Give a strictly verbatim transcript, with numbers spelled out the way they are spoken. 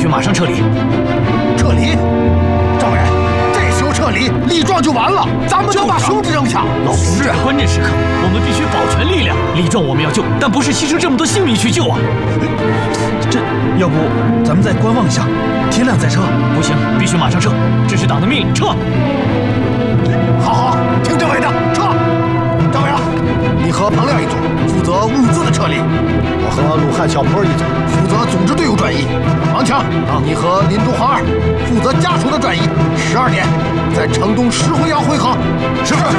马上撤离。 撤离？赵人，这时候撤离，李壮就完了，咱们就把兄弟扔下。 老兄，这关键时刻，我们必须保全力量。李壮我们要救，但不是牺牲这么多性命去救啊！ 这，要不咱们再观望一下，天亮再撤？ 不行，必须马上撤，这是党的命令，撤！ 好好，听政委的，撤！赵阳，你和彭亮一组，负责物资的撤离；我和鲁汉、小坡一组，负责组织队伍转移。王强，你和林都华二负责家属的转移。十二点，在城东石灰窑汇合。是。